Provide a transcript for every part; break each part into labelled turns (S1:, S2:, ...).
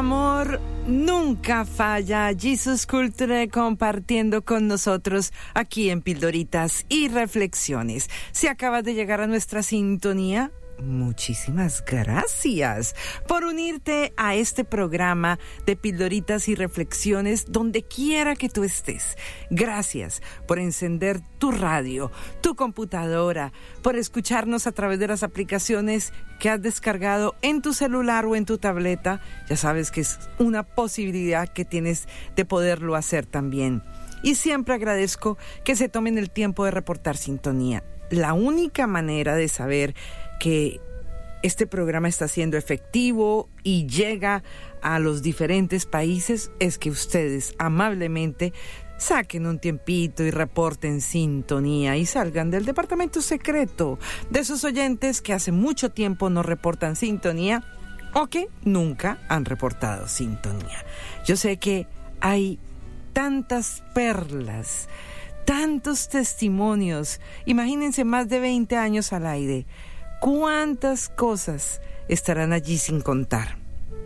S1: amor nunca falla. Jesus Culture compartiendo con nosotros aquí en Pildoritas y Reflexiones. Si acabas de llegar a nuestra sintonía, muchísimas gracias por unirte a este programa de Pildoritas y Reflexiones donde quiera que tú estés. Gracias por encender tu radio, tu computadora, por escucharnos a través de las aplicaciones que has descargado en tu celular o en tu tableta. Ya sabes que es una posibilidad que tienes de poderlo hacer también. Y siempre agradezco que se tomen el tiempo de reportar sintonía. La única manera de saber que este programa está siendo efectivo y llega a los diferentes países es que ustedes amablemente saquen un tiempito y reporten sintonía y salgan del departamento secreto de esos oyentes que hace mucho tiempo no reportan sintonía o que nunca han reportado sintonía. Yo sé que hay tantas perlas, tantos testimonios. Imagínense, más de 20 años al aire. ¿Cuántas cosas estarán allí sin contar?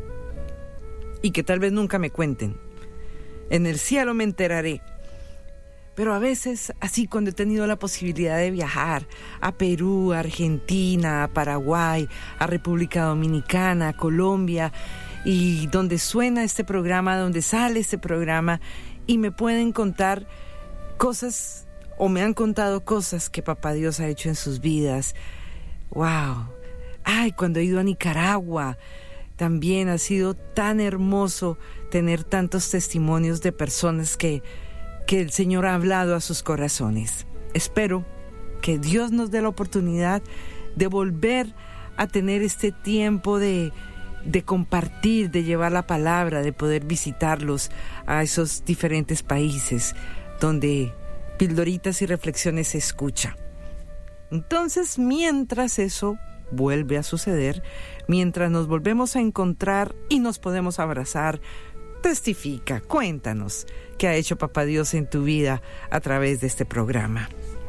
S1: Y que tal vez nunca me cuenten. En el cielo me enteraré. Pero a veces, así cuando he tenido la posibilidad de viajar a Perú, a Argentina, a Paraguay, a República Dominicana, a Colombia, y donde suena este programa, donde sale este programa, y me pueden contar cosas, o me han contado cosas que Papá Dios ha hecho en sus vidas. ¡Wow! ¡Ay! Cuando he ido a Nicaragua, también ha sido tan hermoso tener tantos testimonios de personas que el Señor ha hablado a sus corazones. Espero que Dios nos dé la oportunidad de volver a tener este tiempo de compartir, de llevar la palabra, de poder visitarlos a esos diferentes países donde Pildoritas y Reflexiones se escucha. Entonces, mientras eso vuelve a suceder, mientras nos volvemos a encontrar y nos podemos abrazar, testifica, cuéntanos qué ha hecho Papá Dios en tu vida a través de este programa.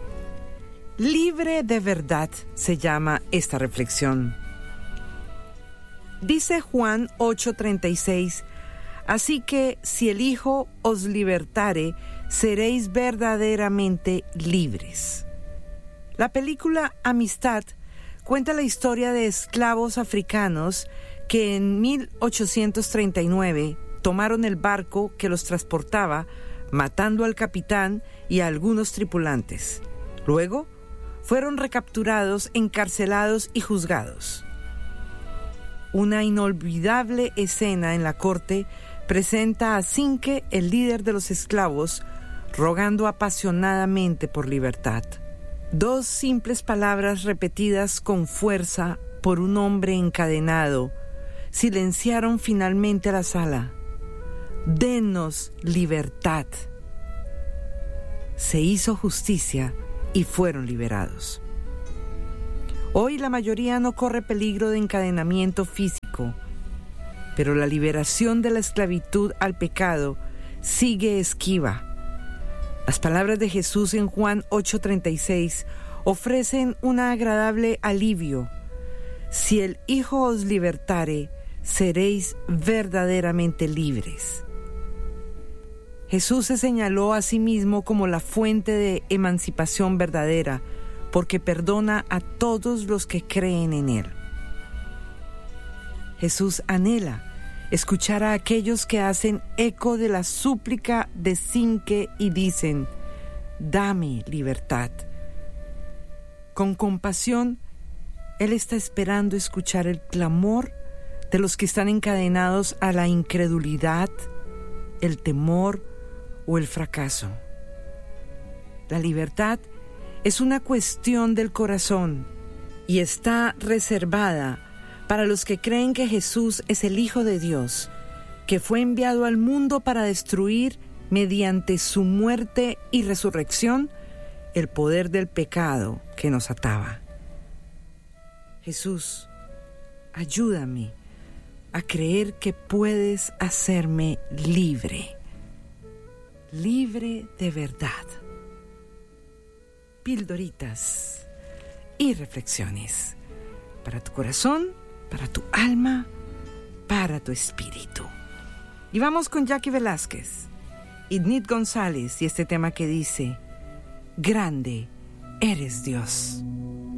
S1: Libre de verdad se llama esta reflexión. Dice Juan 8:36, así que si el Hijo os libertare, seréis verdaderamente libres. La película Amistad cuenta la historia de esclavos africanos que en 1839 tomaron el barco que los transportaba, matando al capitán y a algunos tripulantes. Luego, fueron recapturados, encarcelados y juzgados. Una inolvidable escena en la corte presenta a Cinque, el líder de los esclavos, rogando apasionadamente por libertad. 2 simples palabras repetidas con fuerza por un hombre encadenado silenciaron finalmente la sala. Denos libertad. Se hizo justicia y fueron liberados. Hoy la mayoría no corre peligro de encadenamiento físico, pero la liberación de la esclavitud al pecado sigue esquiva. Las palabras de Jesús en Juan 8:36 ofrecen un agradable alivio. Si el Hijo os libertare, seréis verdaderamente libres. Jesús se señaló a sí mismo como la fuente de emancipación verdadera, porque perdona a todos los que creen en Él. Jesús anhela escuchar a aquellos que hacen eco de la súplica de Cinque y dicen, dame libertad. Con compasión, Él está esperando escuchar el clamor de los que están encadenados a la incredulidad, el temor o el fracaso. La libertad es una cuestión del corazón y está reservada para los que creen que Jesús es el Hijo de Dios, que fue enviado al mundo para destruir, mediante su muerte y resurrección, el poder del pecado que nos ataba. Jesús, ayúdame a creer que puedes hacerme libre, libre de verdad. Pildoritas y reflexiones para tu corazón, para tu alma, para tu espíritu. Y vamos con Jackie Velázquez, Idnit González y este tema que dice: Grande eres Dios.